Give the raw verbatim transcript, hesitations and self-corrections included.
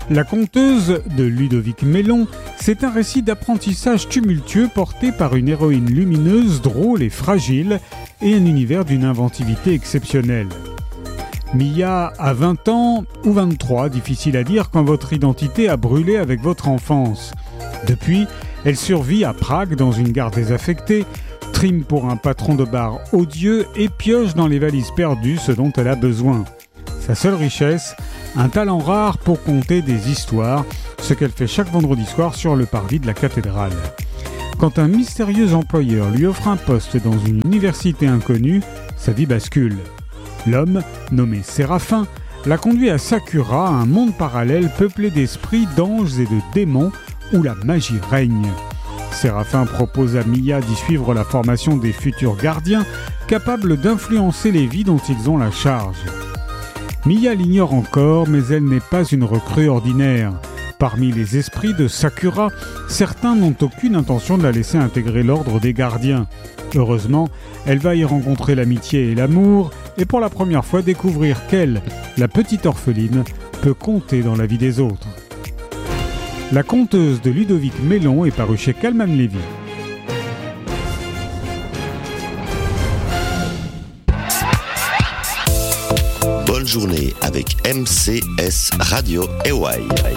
La conteuse de Ludovic Mélon, c'est un récit d'apprentissage tumultueux porté par une héroïne lumineuse, drôle et fragile, et un univers d'une inventivité exceptionnelle. Mia a vingt ans, ou vingt-trois, difficile à dire, quand votre identité a brûlé avec votre enfance. Depuis, elle survit à Prague dans une gare désaffectée, trime pour un patron de bar odieux et pioche dans les valises perdues ce dont elle a besoin. Sa seule richesse, un talent rare pour conter des histoires, ce qu'elle fait chaque vendredi soir sur le parvis de la cathédrale. Quand un mystérieux employeur lui offre un poste dans une université inconnue, sa vie bascule. L'homme, nommé Séraphin, la conduit à Sakura, un monde parallèle peuplé d'esprits, d'anges et de démons où la magie règne. Séraphin propose à Mia d'y suivre la formation des futurs gardiens, capables d'influencer les vies dont ils ont la charge. Mia l'ignore encore, mais elle n'est pas une recrue ordinaire. Parmi les esprits de Sakura, certains n'ont aucune intention de la laisser intégrer l'ordre des gardiens. Heureusement, elle va y rencontrer l'amitié et l'amour, et pour la première fois découvrir qu'elle, la petite orpheline, peut compter dans la vie des autres. La conteuse de Ludovic Mélon est parue chez Calman Levy. Bonne journée avec M C S Radio Hawaii.